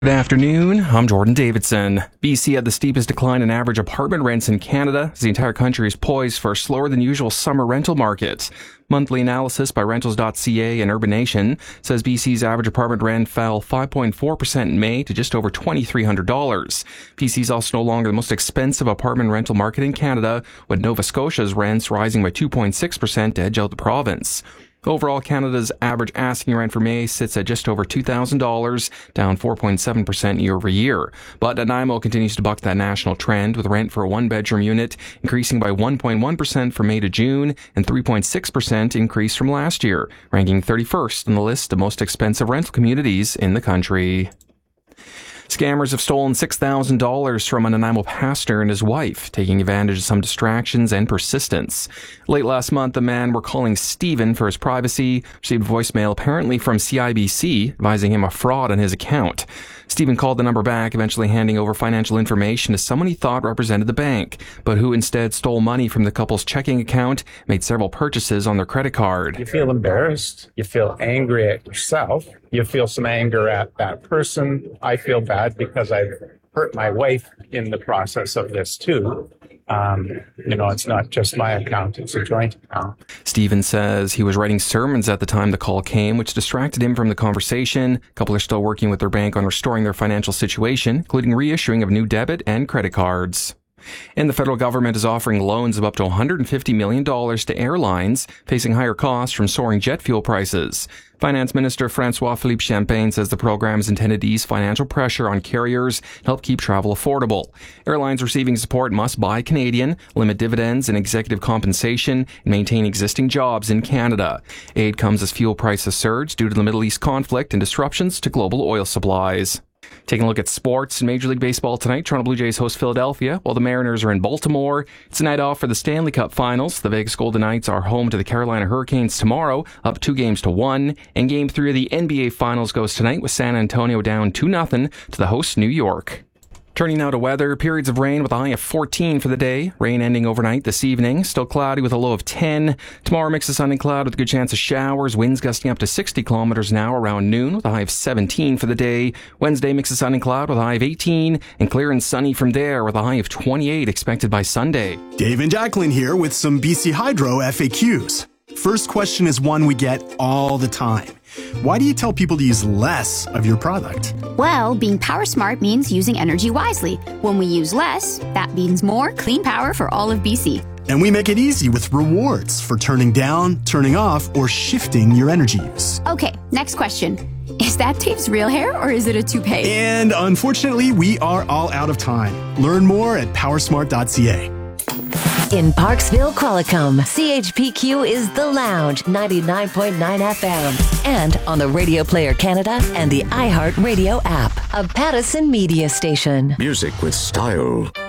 Good afternoon, I'm Jordan Davidson. BC had the steepest decline in average apartment rents in Canada as the entire country is poised for a slower than usual summer rental market. Monthly analysis by Rentals.ca and Urbanation says BC's average apartment rent fell 5.4% in May to just over $2,300. BC is also no longer the most expensive apartment rental market in Canada, with Nova Scotia's rents rising by 2.6% to edge out the province. Overall, Canada's average asking rent for May sits at just over $2,000, down 4.7% year over year. But Nanaimo continues to buck that national trend, with rent for a one-bedroom unit increasing by 1.1% from May to June and 3.6% increase from last year, ranking 31st on the list of most expensive rental communities in the country. Scammers have stolen $6,000 from a Nanaimo pastor and his wife, taking advantage of some distractions and persistence. Late last month, the man we're calling Stephen for his privacy received a voicemail apparently from CIBC advising him of fraud on his account. Stephen called the number back, eventually handing over financial information to someone he thought represented the bank, but who instead stole money from the couple's checking account, made several purchases on their credit card. You feel embarrassed. You feel angry at yourself. You feel some anger at that person. I feel bad because I've hurt my wife in the process of this too. It's not just my account, it's a joint account. Stephen says he was writing sermons at the time the call came, which distracted him from the conversation. A couple are still working with their bank on restoring their financial situation, including reissuing of new debit and credit cards. And the federal government is offering loans of up to $150 million to airlines facing higher costs from soaring jet fuel prices. Finance Minister François-Philippe Champagne says the program is intended to ease financial pressure on carriers and help keep travel affordable. Airlines receiving support must buy Canadian, limit dividends and executive compensation, and maintain existing jobs in Canada. Aid comes as fuel prices surge due to the Middle East conflict and disruptions to global oil supplies. Taking a look at sports in Major League Baseball tonight, Toronto Blue Jays host Philadelphia, while the Mariners are in Baltimore. It's a night off for the Stanley Cup Finals. The Vegas Golden Knights are home to the Carolina Hurricanes tomorrow, up 2-1. And Game 3 of the NBA Finals goes tonight with San Antonio down 2-0 to the host New York. Turning now to weather, periods of rain with a high of 14 for the day. Rain ending overnight this evening. Still cloudy with a low of 10. Tomorrow, mix of sun and cloud with a good chance of showers. Winds gusting up to 60 kilometers an hour around noon with a high of 17 for the day. Wednesday, mix of sun and cloud with a high of 18. And clear and sunny from there with a high of 28 expected by Sunday. Dave and Jacqueline here with some BC Hydro FAQs. First question is one we get all the time. Why do you tell people to use less of your product? Well, being power smart means using energy wisely. When we use less, that means more clean power for all of BC. And we make it easy with rewards for turning down, turning off, or shifting your energy use. Okay, next question. Is that Dave's real hair or is it a toupee? And unfortunately, we are all out of time. Learn more at powersmart.ca. In Parksville, Qualicum, CHPQ is The Lounge, 99.9 FM. And on the Radio Player Canada and the iHeartRadio app, a Pattison media station. Music with style.